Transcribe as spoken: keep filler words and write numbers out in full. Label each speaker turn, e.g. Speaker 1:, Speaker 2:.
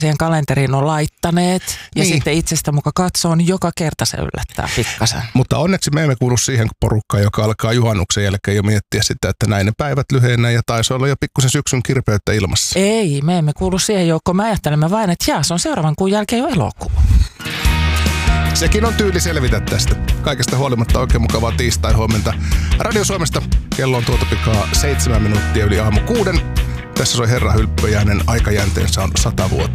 Speaker 1: siihen kalenteriin on laittaneet ja
Speaker 2: Niin.
Speaker 1: sitten itsestä muka katsoo, niin joka kerta se yllättää pikkasen.
Speaker 2: Mutta onneksi me emme kuulu siihen porukkaan, joka alkaa juhannuksen jälkeen jo miettiä sitä, että näin ne päivät lyhenee ja taisi olla jo pikkusen syksyn kirpeyttä ilmassa.
Speaker 1: Ei, me emme kuulu siihen joukkoon. Me ajattelemme vain, että jaa, se on seuraavan kuun jälkeen jo elokuu.
Speaker 2: Sekin on tyyli selvitä tästä. Kaikesta huolimatta oikein mukavaa tiistai-huomenta. Radio Suomesta kello on tuota pikaa seitsemän minuuttia yli aamu kuuden. Tässä soi Herra Hylppöjäinen, aikajänteensä on sata vuotta.